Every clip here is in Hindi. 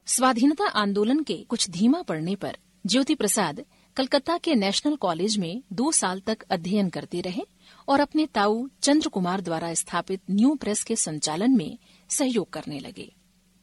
स्वाधीनता आंदोलन के कुछ धीमा पड़ने पर ज्योति प्रसाद कलकत्ता के नेशनल कॉलेज में 2 साल तक अध्ययन करते रहे और अपने ताऊ चंद्र कुमार द्वारा स्थापित न्यू प्रेस के संचालन में सहयोग करने लगे।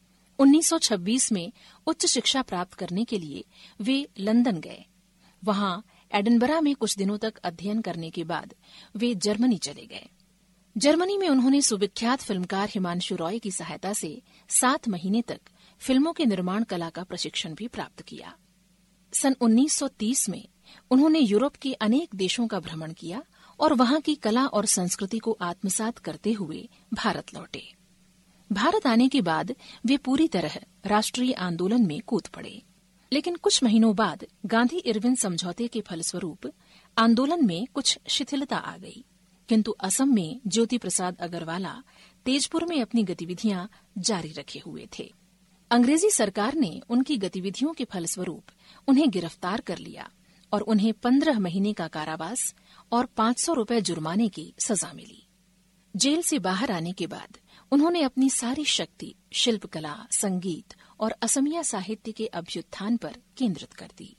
1926 में उच्च शिक्षा प्राप्त करने के लिए वे लंदन गए। वहां एडिनबरा में कुछ दिनों तक अध्ययन करने के बाद वे जर्मनी चले गए। जर्मनी में उन्होंने सुविख्यात फिल्मकार हिमांशु रॉय की सहायता से 7 महीने तक फिल्मों के निर्माण कला का प्रशिक्षण भी प्राप्त किया। सन 1930 में उन्होंने यूरोप के अनेक देशों का भ्रमण किया और वहां की कला और संस्कृति को आत्मसात करते हुए भारत लौटे। भारत आने के बाद वे पूरी तरह राष्ट्रीय आंदोलन में कूद पड़े, लेकिन कुछ महीनों बाद गांधी इरविन समझौते के फलस्वरूप आंदोलन में कुछ शिथिलता आ गई, किंतु असम में ज्योति प्रसाद अग्रवाला तेजपुर में अपनी गतिविधियां जारी रखे हुए थे। अंग्रेजी सरकार ने उनकी गतिविधियों के फलस्वरूप उन्हें गिरफ्तार कर लिया और उन्हें 15 महीने का कारावास और 500 रुपए जुर्माने की सजा मिली। जेल से बाहर आने के बाद उन्होंने अपनी सारी शक्ति शिल्पकला, संगीत और असमिया साहित्य के अभ्युत्थान पर केंद्रित कर दी।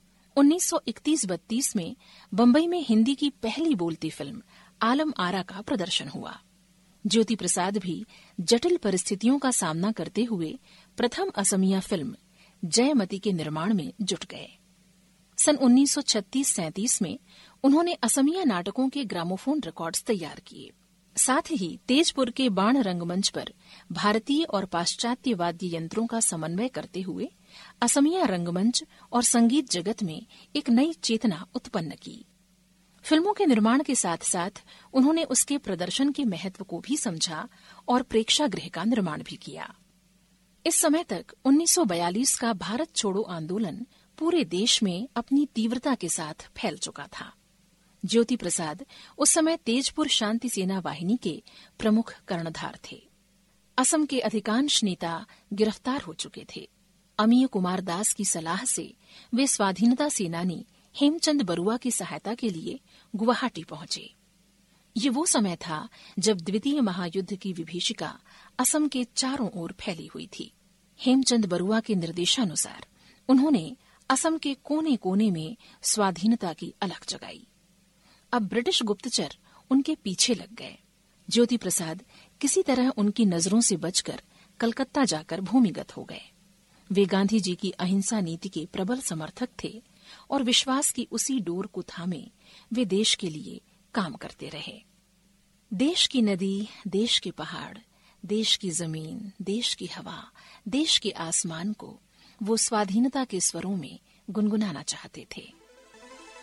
1931-32 में बंबई में हिंदी की पहली बोलती फिल्म आलम आरा का प्रदर्शन हुआ। ज्योति प्रसाद भी जटिल परिस्थितियों का सामना करते हुए प्रथम असमिया फिल्म जयमती के निर्माण में जुट गए। सन 1936-37 में उन्होंने असमिया नाटकों के ग्रामोफोन रिकॉर्ड्स तैयार किए। साथ ही तेजपुर के बाण रंगमंच पर भारतीय और पाश्चात्य वाद्य यंत्रों का समन्वय करते हुए असमिया रंगमंच और संगीत जगत में एक नई चेतना उत्पन्न की। फिल्मों के निर्माण के साथ साथ उन्होंने उसके प्रदर्शन के महत्व को भी समझा और प्रेक्षागृह का निर्माण भी किया। इस समय तक 1942 का भारत छोड़ो आंदोलन पूरे देश में अपनी तीव्रता के साथ फैल चुका था। ज्योति प्रसाद उस समय तेजपुर शांति सेना वाहिनी के प्रमुख कर्णधार थे। असम के अधिकांश नेता गिरफ्तार हो चुके थे। अमीय कुमार दास की सलाह से वे स्वाधीनता सेनानी हेमचंद बरुआ की सहायता के लिए गुवाहाटी पहुंचे। ये वो समय था जब द्वितीय महायुद्ध की विभीषिका असम के चारों ओर फैली हुई थी। हेमचंद बरुआ के निर्देशानुसार उन्होंने असम के कोने कोने में स्वाधीनता की अलख जगाई। अब ब्रिटिश गुप्तचर उनके पीछे लग गए। ज्योति प्रसाद किसी तरह उनकी नजरों से बचकर कलकत्ता जाकर भूमिगत हो गए। वे गांधी जी की अहिंसा नीति के प्रबल समर्थक थे और विश्वास की उसी डोर को थामे वे देश के लिए काम करते रहे। देश की नदी, देश के पहाड़, देश की जमीन, देश की हवा, देश के आसमान को वो स्वाधीनता के स्वरों में गुनगुनाना चाहते थे।